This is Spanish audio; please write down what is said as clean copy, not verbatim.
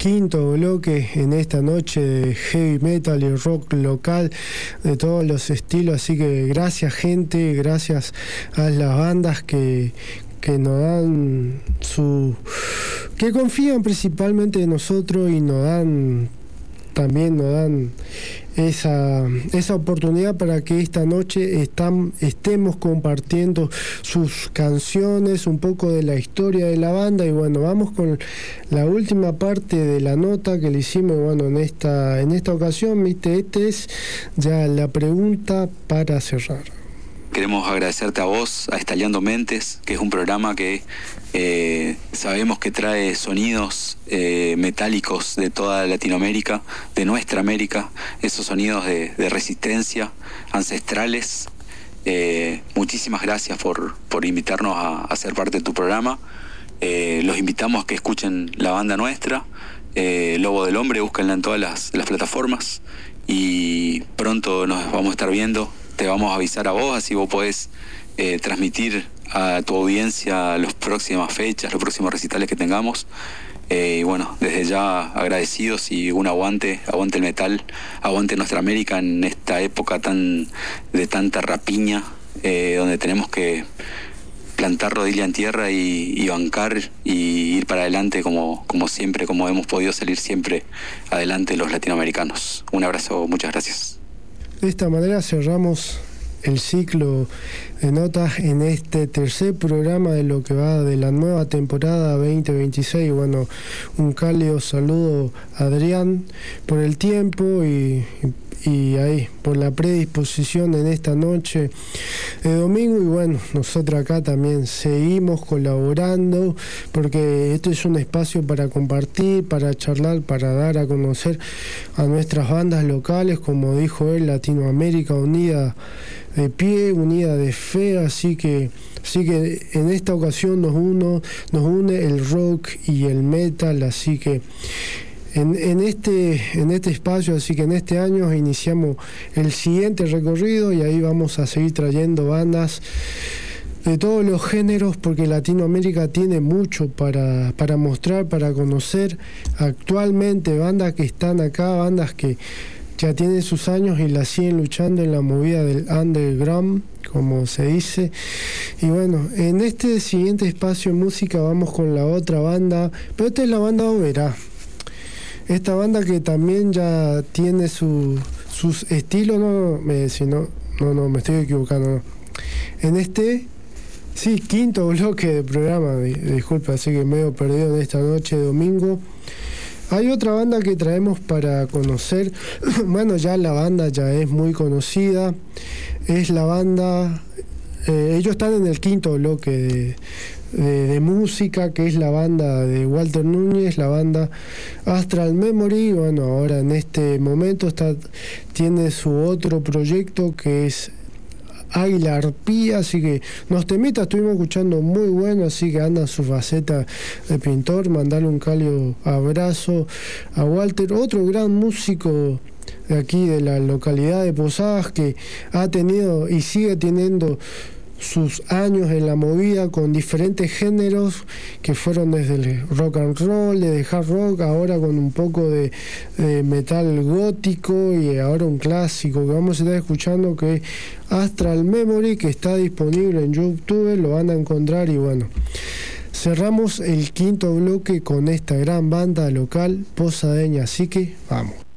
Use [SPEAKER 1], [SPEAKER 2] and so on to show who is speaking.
[SPEAKER 1] quinto bloque en esta noche de heavy metal y rock local de todos los estilos, así que gracias gente, gracias a las bandas que nos dan que confían principalmente en nosotros y nos dan esa oportunidad para que esta noche estemos compartiendo sus canciones, un poco de la historia de la banda. Y bueno, vamos con la última parte de la nota que le hicimos. Bueno, en esta ocasión, viste, es ya la pregunta para cerrar.
[SPEAKER 2] Queremos agradecerte a vos, a Estallando Mentes, que es un programa que sabemos que trae sonidos metálicos de toda Latinoamérica, de nuestra América, esos sonidos de resistencia, ancestrales. Muchísimas gracias por invitarnos a ser parte de tu programa. Los invitamos a que escuchen la banda nuestra, Lobo del Hombre, búsquenla en todas las plataformas y pronto nos vamos a estar viendo. Te vamos a avisar a vos, así vos podés transmitir a tu audiencia las próximas fechas, los próximos recitales que tengamos. Y bueno, desde ya agradecidos y un aguante el metal, aguante nuestra América en esta época de tanta rapiña, donde tenemos que plantar rodilla en tierra y bancar y ir para adelante como siempre, como hemos podido salir siempre adelante los latinoamericanos. Un abrazo, muchas gracias.
[SPEAKER 1] De esta manera cerramos el ciclo de notas en este tercer programa de lo que va de la nueva temporada 2026. Bueno, un cálido saludo a Adrián por el tiempo y ahí por la predisposición en esta noche de domingo. Y bueno, nosotros acá también seguimos colaborando porque esto es un espacio para compartir, para charlar, para dar a conocer a nuestras bandas locales, como dijo él, Latinoamérica unida de pie, unida de fe. Así que en esta ocasión nos une el rock y el metal, así que en este espacio, así que en este año iniciamos el siguiente recorrido y ahí vamos a seguir trayendo bandas de todos los géneros, porque Latinoamérica tiene mucho para mostrar, para conocer actualmente, bandas que están acá, bandas que ya tienen sus años y la siguen luchando en la movida del underground, como se dice. Y bueno, en este siguiente espacio de música vamos con la otra banda, pero esta es la banda Oberá. Esta banda que también ya tiene sus estilos, me estoy equivocando. En este, quinto bloque de programa, disculpa, así que medio perdido en esta noche de domingo. Hay otra banda que traemos para conocer. Bueno, ya la banda ya es muy conocida. Es la banda, ellos están en el quinto bloque de música, que es la banda de Walter Núñez, la banda Astral Memory. Bueno, ahora en este momento tiene su otro proyecto que es Águila Arpía, así que los temitas estuvimos escuchando muy bueno, así que anda en su faceta de pintor. Mandarle un cálido abrazo a Walter, otro gran músico de aquí de la localidad de Posadas, que ha tenido y sigue teniendo sus años en la movida con diferentes géneros que fueron desde el rock and roll, desde hard rock, ahora con un poco de metal gótico y ahora un clásico que vamos a estar escuchando, que es Astral Memory, que está disponible en YouTube, lo van a encontrar. Y bueno, cerramos el quinto bloque con esta gran banda local posadeña, así que vamos.